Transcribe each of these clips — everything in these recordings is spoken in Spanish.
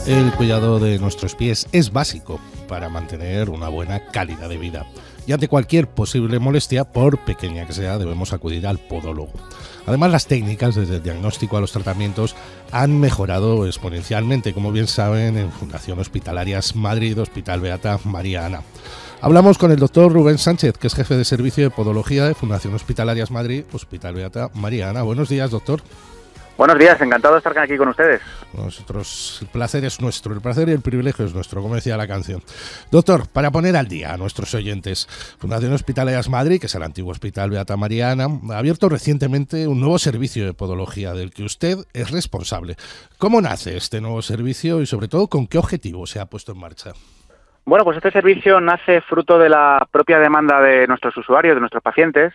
El cuidado de nuestros pies es básico para mantener una buena calidad de vida. Y ante cualquier posible molestia, por pequeña que sea, debemos acudir al podólogo. Además, las técnicas, desde el diagnóstico a los tratamientos, han mejorado exponencialmente, como bien saben, en Fundación Hospitalarias Madrid, Hospital Beata María Ana. Hablamos con el doctor Rubén Sánchez, que es jefe de servicio de podología de Fundación Hospitalarias Madrid, Hospital Beata María Ana. Buenos días, doctor. Buenos días, encantado de estar aquí con ustedes. Nosotros, el placer es nuestro, el placer y el privilegio es nuestro, como decía la canción. Doctor, para poner al día a nuestros oyentes, Fundación Hospitalarias Madrid, que es el antiguo Hospital Beata María Ana, ha abierto recientemente un nuevo servicio de podología del que usted es responsable. ¿Cómo nace este nuevo servicio y, sobre todo, con qué objetivo se ha puesto en marcha? Bueno, pues este servicio nace fruto de la propia demanda de nuestros usuarios, de nuestros pacientes,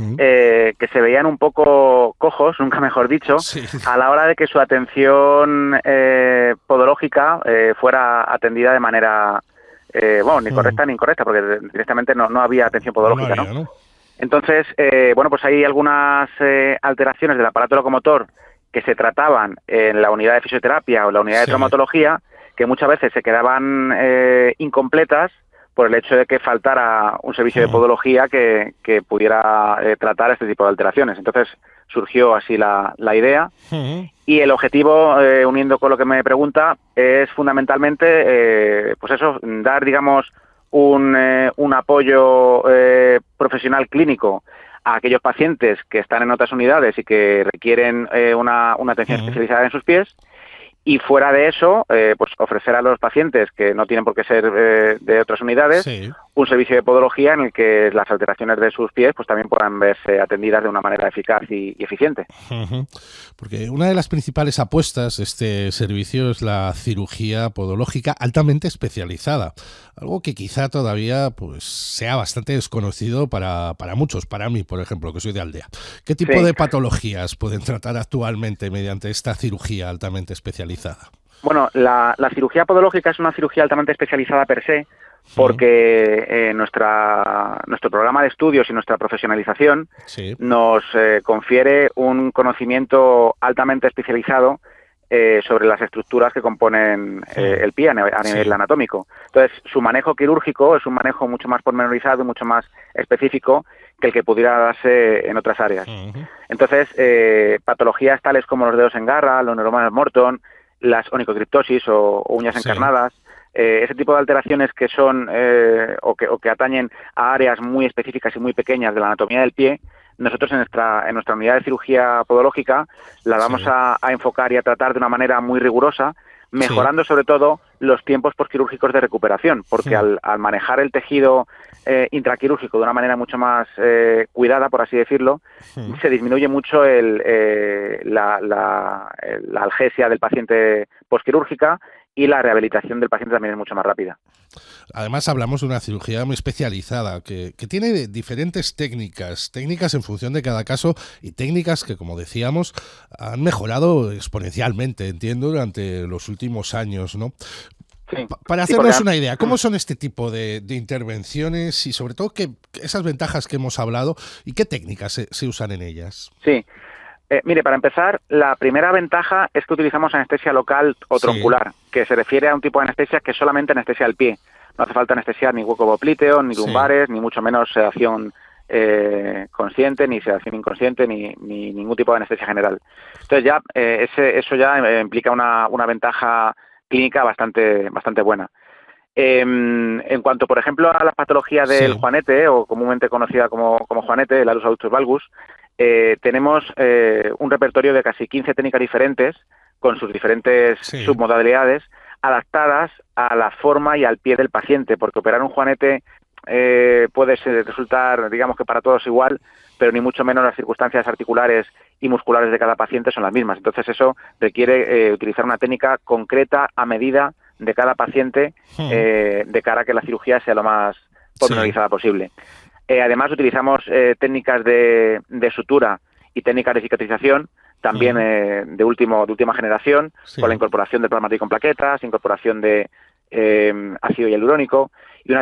que se veían un poco cojos, nunca mejor dicho, sí, a la hora de que su atención podológica fuera atendida de manera, ni correcta ni incorrecta, porque directamente no había atención podológica, ¿no? Entonces, pues hay algunas alteraciones del aparato locomotor que se trataban en la unidad de fisioterapia o la unidad de traumatología, que muchas veces se quedaban incompletas por el hecho de que faltara un servicio de podología que pudiera tratar este tipo de alteraciones. Entonces surgió así la idea y el objetivo, uniendo con lo que me pregunta, es fundamentalmente dar, digamos, un apoyo profesional clínico a aquellos pacientes que están en otras unidades y que requieren una atención especializada en sus pies. Y fuera de eso, ofrecer a los pacientes, que no tienen por qué ser de otras unidades, un servicio de podología en el que las alteraciones de sus pies pues también puedan verse atendidas de una manera eficaz y eficiente. Porque una de las principales apuestas de este servicio es la cirugía podológica altamente especializada, algo que quizá todavía pues sea bastante desconocido para muchos, para mí, por ejemplo, que soy de Aldea. ¿Qué tipo de patologías pueden tratar actualmente mediante esta cirugía altamente especializada? Bueno, la cirugía podológica es una cirugía altamente especializada per se, porque nuestro programa de estudios y nuestra profesionalización nos confiere un conocimiento altamente especializado sobre las estructuras que componen el pie a nivel anatómico. Entonces, su manejo quirúrgico es un manejo mucho más pormenorizado y mucho más específico que el que pudiera darse en otras áreas. Entonces, patologías tales como los dedos en garra, los neuromas Morton, las onicocriptosis o uñas encarnadas, ese tipo de alteraciones que son o que atañen a áreas muy específicas y muy pequeñas de la anatomía del pie, nosotros en nuestra unidad de cirugía podológica la vamos a enfocar y a tratar de una manera muy rigurosa, mejorando sobre todo los tiempos postquirúrgicos de recuperación, porque al manejar el tejido intraquirúrgico de una manera mucho más cuidada, por así decirlo, se disminuye mucho la algesia del paciente postquirúrgica y la rehabilitación del paciente también es mucho más rápida. Además, hablamos de una cirugía muy especializada que tiene diferentes técnicas en función de cada caso y técnicas que, como decíamos, han mejorado exponencialmente, entiendo, durante los últimos años, ¿no? Sí. Para hacernos una idea, ¿cómo son este tipo de intervenciones y, sobre todo, esas ventajas que hemos hablado y qué técnicas se usan en ellas? Sí. Mire, para empezar, la primera ventaja es que utilizamos anestesia local o troncular, que se refiere a un tipo de anestesia que es solamente anestesia al pie. No hace falta anestesiar ni hueco popliteo, ni lumbares, ni mucho menos sedación consciente, ni sedación inconsciente, ni ningún tipo de anestesia general. Entonces ya eso ya implica una ventaja clínica bastante buena. En cuanto, por ejemplo, a la patología del juanete, o comúnmente conocida como juanete, el Larus adductus valgus, tenemos un repertorio de casi 15 técnicas diferentes, con sus diferentes submodalidades, adaptadas a la forma y al pie del paciente, porque operar un juanete puede resultar, digamos que para todos igual, pero ni mucho menos las circunstancias articulares y musculares de cada paciente son las mismas. Entonces eso requiere utilizar una técnica concreta a medida de cada paciente de cara a que la cirugía sea lo más pormenorizada posible. Además utilizamos técnicas de sutura y técnicas de cicatrización también de última generación, con la incorporación del plasmatic con plaquetas, incorporación de ácido hialurónico y una